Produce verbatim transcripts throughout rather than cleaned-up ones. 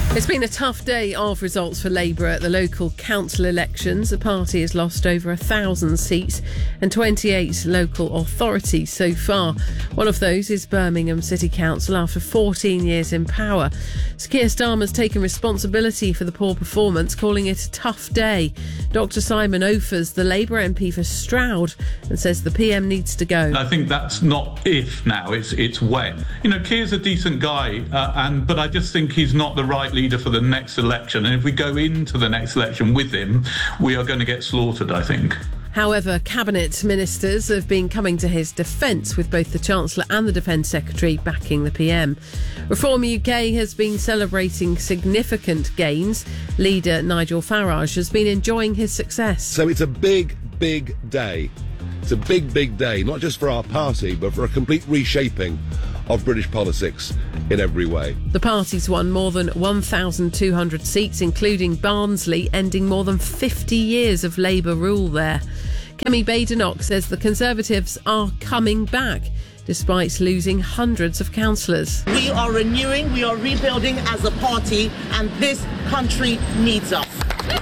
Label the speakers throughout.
Speaker 1: It's been a tough day of results for Labour at the local council elections. The party has lost over a thousand seats and twenty-eight local authorities so far. One of those is Birmingham City Council after fourteen years in power. Sir Keir Starmer's taken responsibility for the poor performance, calling it a tough day. Doctor Simon Ophers, the Labour M P for Stroud, and says the P M needs to go.
Speaker 2: I think that's not if now, it's it's when. You know, Keir's a decent guy, uh, and but I just think he's not the right leader for the next election. And if we go into the next election with him, we are going to get slaughtered, I think.
Speaker 1: However, cabinet ministers have been coming to his defence, with both the Chancellor and the Defence Secretary backing the P M. Reform U K has been celebrating significant gains. Leader Nigel Farage has been enjoying his success.
Speaker 3: So it's a big, big day. It's a big, big day, not just for our party, but for a complete reshaping of British politics in every way.
Speaker 1: The party's won more than one thousand two hundred seats, including Barnsley, ending more than fifty years of Labour rule there. Kemi Badenoch says the Conservatives are coming back, despite losing hundreds of councillors.
Speaker 4: We are renewing, we are rebuilding as a party, and this country needs us.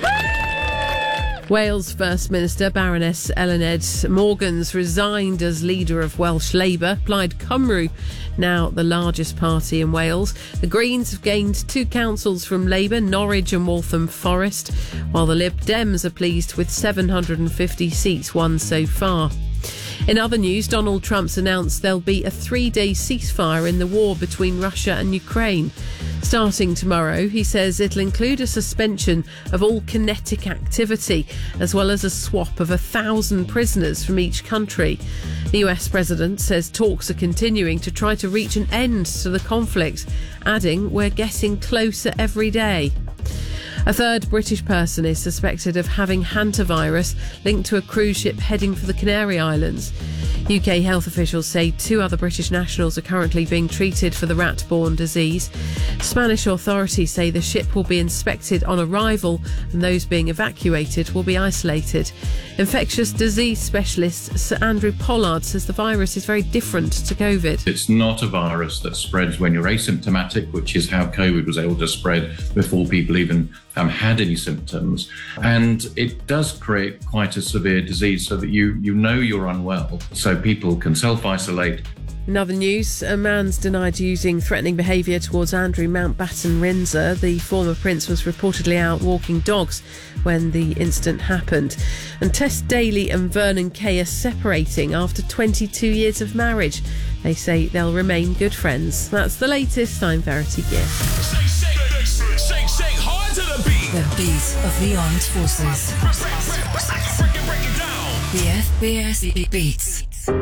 Speaker 1: Wales First Minister Baroness Eluned Morgan's resigned as leader of Welsh Labour. Plaid Cymru, now the largest party in Wales. The Greens have gained two councils from Labour, Norwich and Waltham Forest, while the Lib Dems are pleased with seven hundred fifty seats won so far. In other news, Donald Trump's announced there'll be a three-day ceasefire in the war between Russia and Ukraine. Starting tomorrow, he says it'll include a suspension of all kinetic activity, as well as a swap of a thousand prisoners from each country. The U S president says talks are continuing to try to reach an end to the conflict, adding, "We're getting closer every day." A third British person is suspected of having hantavirus linked to a cruise ship heading for the Canary Islands. U K health officials say two other British nationals are currently being treated for the rat-borne disease. Spanish authorities say the ship will be inspected on arrival and those being evacuated will be isolated. Infectious disease specialist Sir Andrew Pollard says the virus is very different to COVID.
Speaker 5: It's not a virus that spreads when you're asymptomatic, which is how COVID was able to spread before people even um, had any symptoms. And it does create quite a severe disease so that you, you know you're unwell, so people can self-isolate.
Speaker 1: In other news, a man's denied using threatening behaviour towards Andrew Mountbatten-Windsor. The former prince was reportedly out walking dogs when the incident happened. And Tess Daly and Vernon Kay are separating after twenty-two years of marriage. They say they'll remain good friends. That's the latest. I'm Verity Gear.
Speaker 6: Shake, shake, shake, shake hard to the beat.
Speaker 7: The beat of the armed forces.
Speaker 6: Break, break, break, break it down.
Speaker 7: The F B S Beats.